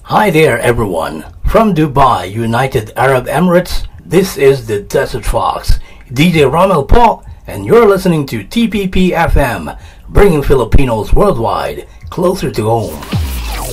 Hi there everyone. From Dubai, United Arab Emirates, this is the Desert Fox, DJ Romel Paul, and you're listening to TPP FM, bringing Filipinos worldwide closer to home.